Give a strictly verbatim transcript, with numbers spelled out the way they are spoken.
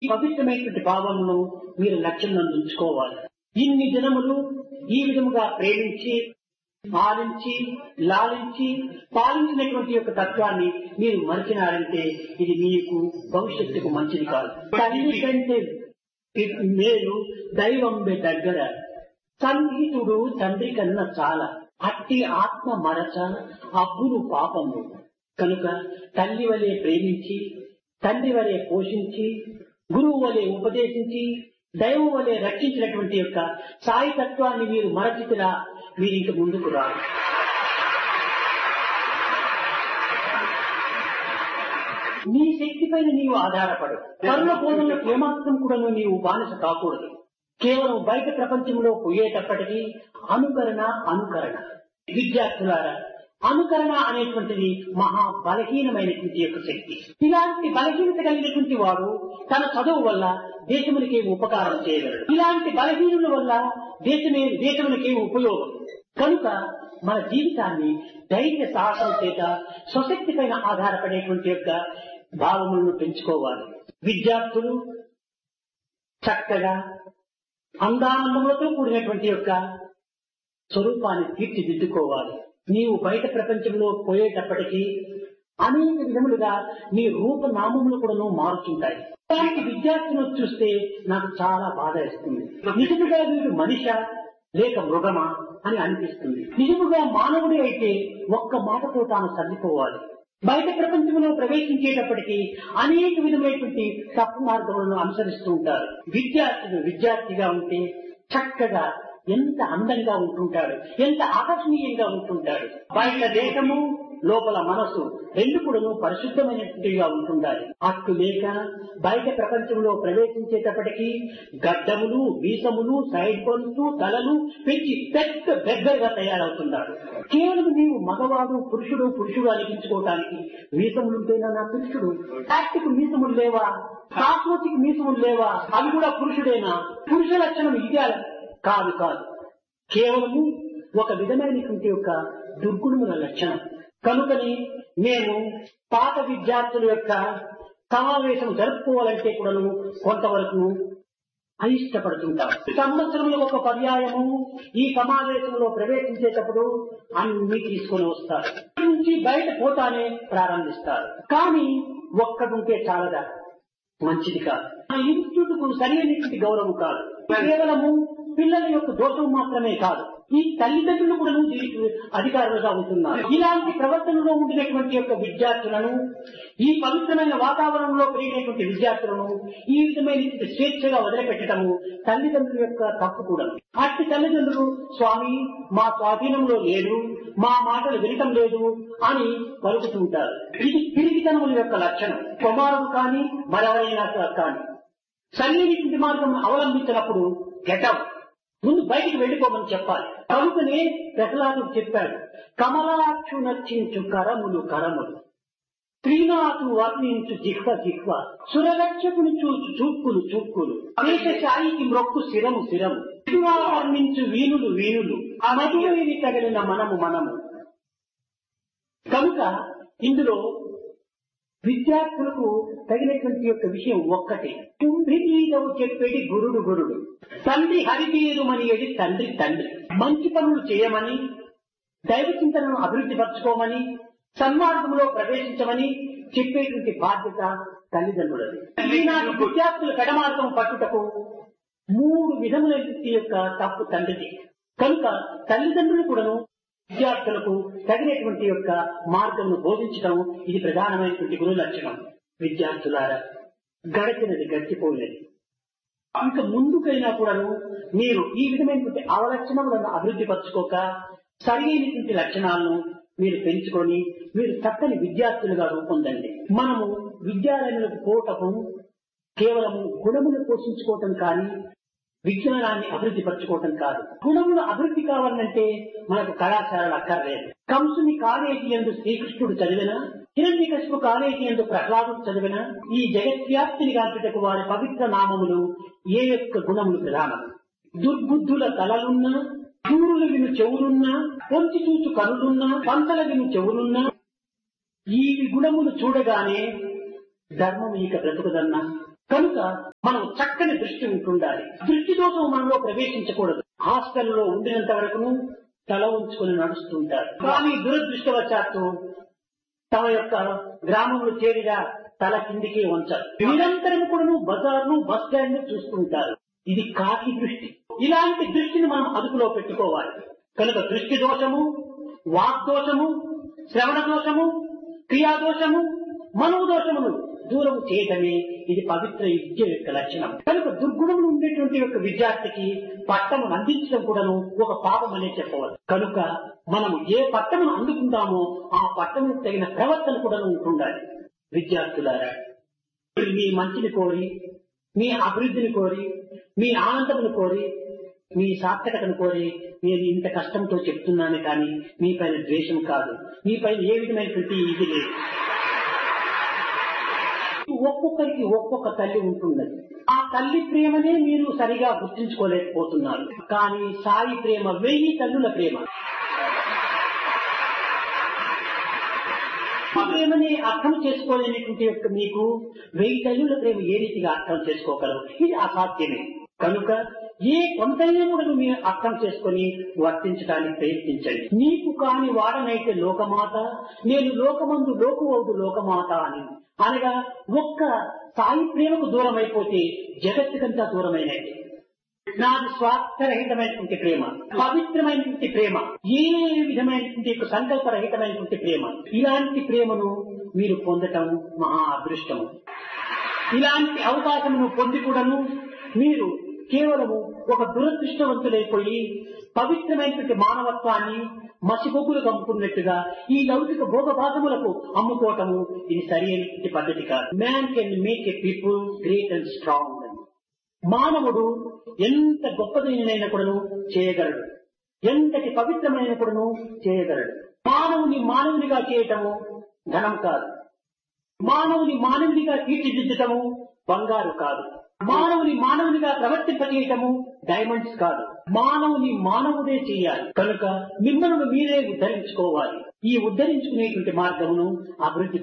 పవిత్రమైనటువంటి భావమును మీరు లక్ష్యంలో ఉంచుకోవాలి. ఇన్ని దినములు ఈ విధముగా ప్రేమించి పాలించి లాలించి పాలించినటువంటి యొక్క తత్వాన్ని మీరు మరిచినారంటే ఇది మీకు భవిష్యత్తుకు మంచిది కాదు. తల్లి కంటే మేలు దైవం దగ్గర, సన్నిహితుడు తండ్రి కన్నా చాలా, అట్టి ఆత్మ మరచ అబ్బును పాపము. కనుక తల్లి వలె ప్రేమించి, తండ్రి వలె పోషించి, గురువు వలె ఉపదేశించి, దైవం వలె రక్షించినటువంటి యొక్క సాయి తత్వాన్ని మీరు మరచితిరా మీరు ఇంక ముందుకు రారు. నీ శక్తి పైన నీవు ఆధారపడు. కరుణ బోధనలకు ఏమాత్రం కూడా నీవు బానిస కాకూడదు. కేవలం బయట ప్రపంచంలో పోయేటప్పటికీ అనుకరణ అనుకరణ. విద్యార్థులారా, అనుకరణ అనేటువంటిది మహా బలహీనమైనటువంటి యొక్క శక్తి. ఇలాంటి బలహీనత కలిగినటువంటి వాడు తన చదువు వల్ల దేశమునికి ఉపకారం చేయగలడు. ఇలాంటి బలహీనుల వల్ల దేశమే దేశమునికి ఉపయోగం. కనుక మన జీవితాన్ని ధైర్య సాహసం చేత స్వశక్తి పైన ఆధారపడేటువంటి యొక్క భావములను పెంచుకోవాలి. విద్యార్థులు చక్కగా అందానందములతో కూడినటువంటి యొక్క స్వరూపాన్ని తీర్చిదిద్దుకోవాలి. నీవు బయట ప్రపంచంలో పోయేటప్పటికీ అనేక విధములుగా నీ రూపనామములు కూడా మారుతుంటాయి. అలాంటి విద్యార్థులను చూస్తే నాకు చాలా బాధ వేస్తుంది. నిజముగా వీడు మనిషా లేక మృగమా అని అనిపిస్తుంది. నిజముగా మానవుడే అయితే ఒక్క మాటతో తాను సర్దుకోవాలి. బయట ప్రపంచంలో ప్రవేశించేటప్పటికీ అనేక విధమైనటువంటి తప్పు మార్గములను అనుసరిస్తూ ఉంటారు. విద్యార్థులు విద్యార్థిగా ఉంటే చక్కగా ఎంత అందంగా ఉంటుంటాడు, ఎంత ఆకర్షణీయంగా ఉంటుంటాడు. బయట దేహము లోపల మనసు రెండు కూడా పరిశుద్ధమైనట్టుగా ఉంటుండాలి. అట్టు లేక బయట ప్రపంచంలో ప్రవేశించేటప్పటికీ గడ్డములు, వీసములు, సైడ్ పనులు, తలలు పెంచి పెద్ద బెగ్గరగా తయారవుతున్నాడు. కేవలం నీవు మగవాడు పురుషుడు పురుషుడు అనిపించుకోవటానికి మీసములుంటేనా నా పురుషుడు? యాక్టిక్ మీసములు లేవా? కాస్మోటిక్ మీసములు లేవా? అవి కూడా పురుషుడేనా? పురుష లక్షణం ఇదే కాదు కాదు కేవలము ఒక విధమైనటువంటి యొక్క దుర్గుణముల లక్షణం. కనుకని మేము పాత విద్యార్థుల యొక్క సమావేశం జరుపుకోవాలంటే కూడాను కొంతవరకు అయిష్టపడుతుంటాం. సంవత్సరంలో ఒక పర్యాయము ఈ సమావేశంలో ప్రవేశించేటప్పుడు అన్ని తీసుకొని వస్తారు. నుంచి బయట పోతానే ప్రారంభిస్తారు. కానీ ఒక్కడుంటే చాలదా? మంచిది కాదు. ఆ ఇన్స్టిట్యూట్ కు సరైనటువంటి గౌరవం కాదు. కేవలము పిల్లల యొక్క దోషం మాత్రమే కాదు, ఈ తల్లిదండ్రులు కూడా దీనికి అధికారులుగా ఉంటున్నారు. ఇలాంటి ప్రవర్తనలో ఉండినటువంటి యొక్క విద్యార్థులను, ఈ పవిత్రమైన వాతావరణంలో పెరిగినటువంటి విద్యార్థులను ఈ విధమైన స్వేచ్ఛగా వదిలిపెట్టడము తల్లిదండ్రుల యొక్క తప్పు కూడా. అట్టి తల్లిదండ్రులు స్వామి మా స్వాధీనంలో లేదు, మా మాటలు వినటం లేదు అని పలుకుతుంటారు. ఇది పిరిగితనముల యొక్క లక్షణం. కుమారుడు కానీ మరెవరైనా కానీ సరైనటువంటి మార్గం అవలంబించినప్పుడు గెటౌట్ ముందు బయటికి వెళ్లిపోమని చెప్పాలి. కనుకనే ప్రహ్లాదుడు చెప్పాడు, కమలాక్షు నర్చించు కరములు కరములు, శ్రీనాథు వర్ణించు జిహ్వ జిహ్వ, సురరక్షకుని చూచు చూపులు చూపులు, దేశశాయికి మ్రొక్కు శిరము శిరము, వర్ణించు వీణులు వీణులు, మధురైని తగిలిన మనము మనము. కనుక ఇందులో విద్యార్థులకు తగినటువంటి యొక్క విషయం ఒక్కటే. తుండ్రిగీతవు చెప్పేది గురుడు గురుడు, తండ్రి హరితీరుమని ఏది తండ్రి తండ్రి. మంచి పనులు చేయమని, దైవ చింతనను అభివృద్ధి పరచుకోమని, సన్మార్గంలో ప్రవేశించమని చెప్పేటువంటి బాధ్యత తల్లిదండ్రులది. ఈనాటి విద్యార్థుల పెడమార్గం పట్టుటకు మూడు విధముల యొక్క తప్పు తండ్రిది. కనుక తల్లిదండ్రులు కూడాను విద్యార్థులకు తగినటువంటి యొక్క మార్గంను బోధించడం ఇది ప్రధానమైనటువంటి గురు లక్షణం. విద్యార్థులారా, గడిచినది గడిచిపోయినది. ఇంకా ముందుకైనా కూడాను మీరు ఈ విధమైనటువంటి అవలక్షణములను అభివృద్ధి పరచుకోక సరైనటువంటి లక్షణాలను మీరు పెంచుకొని మీరు చక్కని విద్యార్థులుగా రూపొందండి. మనము విద్యాలయాలకు పోవటం కేవలము గుణములు పోషించుకోవటం కానీ విజ్ఞానాన్ని అభివృద్ధి పరచుకోవటం కాదు. గుణములు అభివృద్ధి కావాలంటే మనకు కళాశాలలు అక్కర్లేదు. కంసుని కాలేజీ యందు శ్రీకృష్ణుడు చదివినా, హిరణ్యకశిపు కాలేజీ యందు ప్రహ్లాదుడు చదివినా, ఈ జగత్వ్యాప్తిని గాంచుటకు వారి పవిత్ర నామములు ఏ యొక్క గుణములు ప్రధానం. దుర్బుద్ధుల తలలున్నా, చూరులు విను చెవులున్నా, పొంచి చూచు కనులున్నా, పంతల విను చెవులున్నా, ఈ గుణములు చూడగానే ధర్మం ఇక బ్రతుకుదన్నా, కనుక మనం చక్కని దృష్టి ఉంటుండాలి. దృష్టి దోషం మనలో ప్రవేశించకూడదు. హాస్టల్లో ఉండినంత వరకును తల ఉంచుకొని నడుస్తుంటారు. కానీ దురదృష్టవశాత్తు తమ యొక్క గ్రామంలో చేరిగా తల కిందికి ఉంచారు. నిరంతరం కూడా బజార్ను బస్ స్టాండ్ చూస్తుంటారు. ఇది కాకి దృష్టి. ఇలాంటి దృష్టిని మనం అదుపులో పెట్టుకోవాలి. కనుక దృష్టి దోషము, వాగ్దోషము, శ్రవణ దోషము, క్రియాదోషము, మనోదోషమును దూరం చేయటమే ఇది పవిత్ర విద్య యొక్క లక్షణం. కనుక దుర్గుణములు ఉండేటువంటి యొక్క విద్యార్థికి పట్టమును అందించడం కూడాను ఒక పాపం అనే చెప్పవచ్చు. కనుక మనము ఏ పట్టమును అందుకుంటామో ఆ పట్టముకు తగిన ప్రవర్తన కూడా ఉంటుండాలి. విద్యార్థులారా, మీ మంచిని కోరి, మీ అభివృద్ధిని కోరి, మీ ఆనందమును కోరి, మీ సార్థకతను కోరి నేను ఇంత కష్టంతో చెప్తున్నాను కానీ మీ పైన ద్వేషం కాదు, మీ పైన ఏ విధమైనటువంటి ఇది లేదు. ఒక్కొక్కరికి ఒక్కొక్క తల్లి ఉంటున్నది. ఆ తల్లి ప్రేమనే మీరు సరిగా గుర్తించుకోలేకపోతున్నారు. కానీ సాయి ప్రేమ వెయ్యి తల్లుల ప్రేమ. ఆ ప్రేమని అర్థం చేసుకోలేనటువంటి యొక్క మీకు వెయ్యి తల్లుల ప్రేమ ఏ రీతిగా అర్థం చేసుకోగలరు? ఇది అసాధ్యమే. కనుక ఏ కొంతైనా కూడా మీరు అర్థం చేసుకుని వర్తించడానికి ప్రయత్నించండి. నీకు కాని వాడనైతే లోకమాత, నేను లోకమందు లోకువౌదు లోకమాత అని అనగా ఒక్క సాయి ప్రేమకు దూరం అయిపోతే జగత్తుకంతా దూరమైనది. నాది స్వార్థరహితమైనటువంటి ప్రేమ, పవిత్రమైనటువంటి ప్రేమ, ఏ విధమైనటువంటి సంకల్పరహితమైనటువంటి ప్రేమ. ఇలాంటి ప్రేమను మీరు పొందటం మహా అదృష్టము. ఇలాంటి అవకాశమును పొంది కూడాను మీరు కేవలము ఒక దురదృష్టవంతులైపోయి పవిత్రమైనటువంటి మానవత్వాన్ని మసిగొగ్గులు కమ్ముకున్నట్టుగా ఈ లౌకిక భోగభాగములకు అమ్ముకోవటము ఇది సరి అయినటువంటి పద్ధతి కాదు. Man can make a people great and strong. మానవుడు ఎంత గొప్పదైన కూడాను చేయగలడు, ఎంతటి పవిత్రమైన కూడాను చేయగలడు. మానవుని మానవునిగా చేయటము ధనం కాదు, మానవుని మానవునిగా తీర్చిదిద్దటము బంగారు కాదు, మానవుని మానవునిగా ప్రవర్తింపజేయటము డైమండ్స్ కాదు. మానవుని మానవుడే చేయాలి. కనుక మిమ్మల్ని మీరే ఉద్ధరించుకోవాలి. ఈ ఉద్ధరించుకునేటువంటి మార్గమును అభివృద్ధి